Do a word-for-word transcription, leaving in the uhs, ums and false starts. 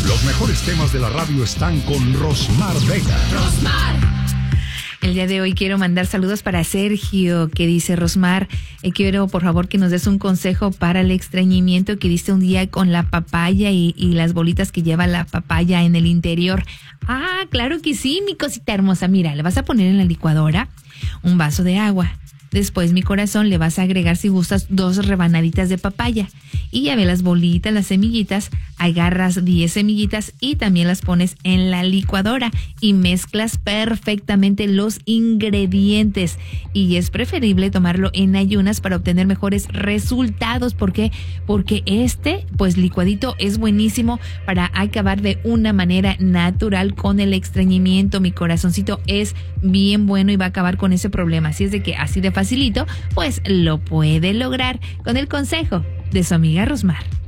Los mejores temas de la radio están con Rosmar Vega. Rosmar. El día de hoy quiero mandar saludos para Sergio, que dice: Rosmar, eh, quiero por favor que nos des un consejo para el estreñimiento que diste un día con la papaya y, y las bolitas que lleva la papaya en el interior. Ah, claro que sí, mi cosita hermosa. Mira, le vas a poner en la licuadora un vaso de agua. Después, mi corazón, le vas a agregar, si gustas, dos rebanaditas de papaya. Y ya ve las bolitas, las semillitas, agarras diez semillitas y también las pones en la licuadora y mezclas perfectamente los ingredientes. Y es preferible tomarlo en ayunas para obtener mejores resultados. ¿Por qué? Porque este, pues licuadito, es buenísimo para acabar de una manera natural con el estreñimiento. Mi corazoncito, es bien bueno y va a acabar con ese problema. Así es de que así de facilito, pues lo puede lograr con el consejo de su amiga Rosmar.